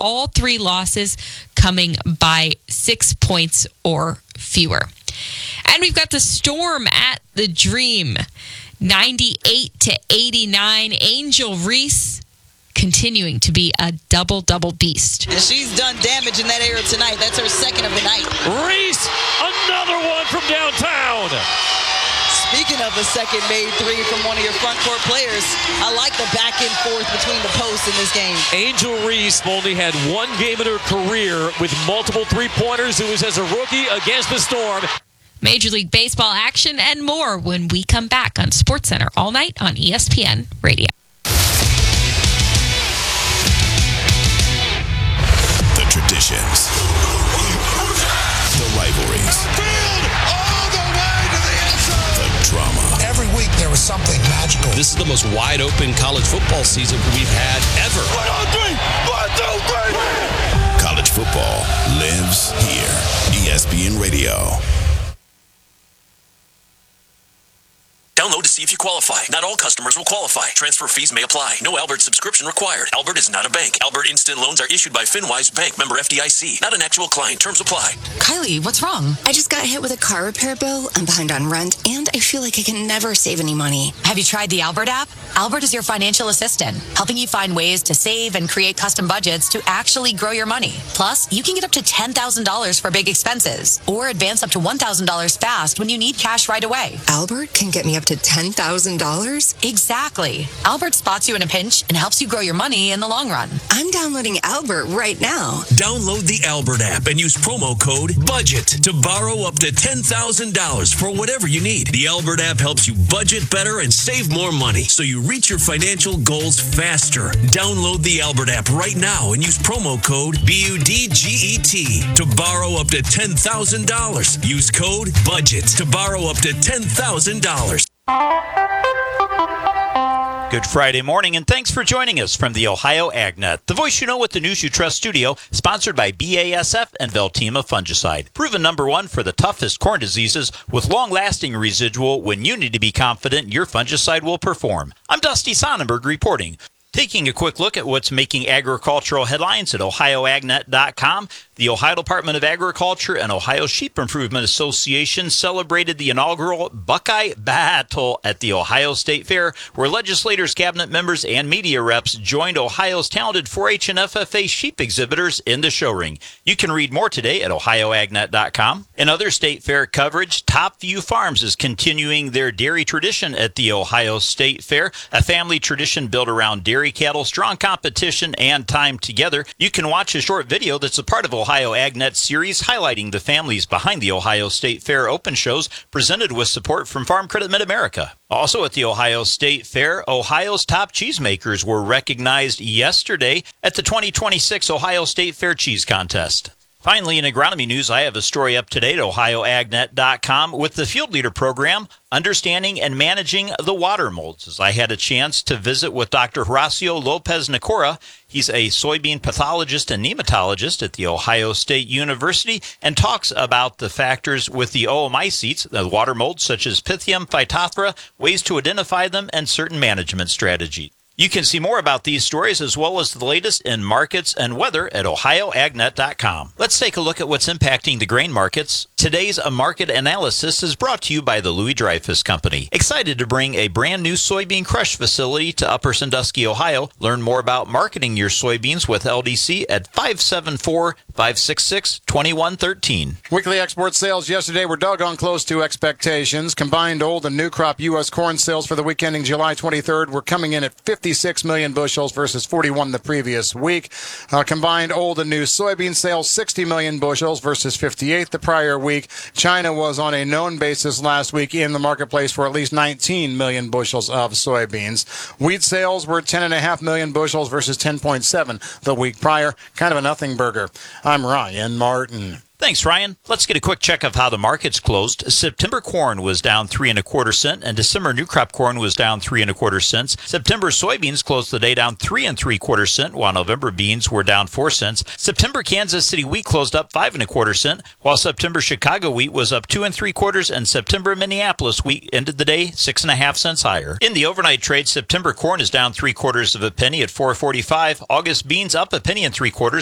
all 3 losses coming by 6 points or fewer. And we've got the Storm at the Dream, 98-89. Angel Reese continuing to be a double-double beast. And she's done damage in that area tonight. That's her second of the night. Reese, another one from downtown. Speaking of the second made 3 from one of your front court players, I like the back and forth between the posts in this game. Angel Reese only had 1 game in her career with multiple three-pointers. It was as a rookie against the Storm. Major League Baseball action and more when we come back on SportsCenter all night on ESPN Radio. The traditions, the rivalries, all the way to the inside. the drama. Every week there was something magical. This is the most wide-open college football season we've had ever. 1, 2, 3. College football lives here. ESPN Radio. Download to see if you qualify. Not all customers will qualify. Transfer fees may apply. No Albert subscription required. Albert is not a bank. Albert Instant Loans are issued by FinWise Bank, member FDIC. Not an actual client. Terms apply. Kylie, what's wrong? I just got hit with a car repair bill. I'm behind on rent, and I feel like I can never save any money. Have you tried the Albert app? Albert is your financial assistant, helping you find ways to save and create custom budgets to actually grow your money. Plus, you can get up to $10,000 for big expenses, or advance up to $1,000 fast when you need cash right away. Albert can get me up to $10,000? Exactly. Albert spots you in a pinch and helps you grow your money in the long run. I'm downloading Albert right now. Download the Albert app and use promo code BUDGET to borrow up to $10,000 for whatever you need. The Albert app helps you budget better and save more money so you reach your financial goals faster. Download the Albert app right now and use promo code BUDGET to borrow up to $10,000. Use code BUDGET to borrow up to $10,000. Good Friday morning, and thanks for joining us from the Ohio AgNet, the voice you know with the news you trust studio, sponsored by BASF and Veltima Fungicide. Proven #1 for the toughest corn diseases with long-lasting residual when you need to be confident your fungicide will perform. I'm Dusty Sonnenberg reporting. Taking a quick look at what's making agricultural headlines at OhioAgNet.com, the Ohio Department of Agriculture and Ohio Sheep Improvement Association celebrated the inaugural Buckeye Battle at the Ohio State Fair, where legislators, cabinet members, and media reps joined Ohio's talented 4-H and FFA sheep exhibitors in the show ring. You can read more today at OhioAgNet.com. In other state fair coverage, Top View Farms is continuing their dairy tradition at the Ohio State Fair, a family tradition built around dairy cattle, strong competition, and time together. You can watch a short video that's a part of Ohio AgNet series highlighting the families behind the Ohio State Fair open shows, presented with support from Farm Credit Mid-America. Also at the Ohio State Fair, Ohio's top cheesemakers were recognized yesterday at the 2026 Ohio State Fair Cheese Contest. Finally, in agronomy news, I have a story up to date at OhioAgNet.com with the Field Leader program, Understanding and Managing the Water Molds, as I had a chance to visit with Dr. Horacio Lopez Nicora. He's a soybean pathologist and nematologist at the Ohio State University and talks about the factors with the oomycetes, the water molds such as Pythium, Phytophthora, ways to identify them, and certain management strategies. You can see more about these stories as well as the latest in markets and weather at OhioAgNet.com. Let's take a look at what's impacting the grain markets. Today's market analysis is brought to you by the Louis Dreyfus Company. Excited to bring a brand new soybean crush facility to Upper Sandusky, Ohio. Learn more about marketing your soybeans with LDC at 574-566-2113. Weekly export sales yesterday were doggone close to expectations. Combined old and new crop U.S. corn sales for the week ending July 23rd were coming in at 56 million bushels versus 41 the previous week. Combined old and new soybean sales, 60 million bushels versus 58 the prior week. China was on a known basis last week in the marketplace for at least 19 million bushels of soybeans. Wheat sales were 10.5 million bushels versus 10.7 the week prior. Kind of a nothing burger. I'm Ryan Martin. Thanks, Ryan. Let's get a quick check of how the markets closed. September corn was down 3 1/4 cents, and December new crop corn was down 3 1/4 cents. September soybeans closed the day down 3 3/4 cents, while November beans were down 4 cents. September Kansas City wheat closed up 5 1/4 cents, while September Chicago wheat was up 2 3/4, and September Minneapolis wheat ended the day 6 1/2 cents higher. In the overnight trade, September corn is down 3/4 of a penny at $4.45. August beans up a penny and 3/4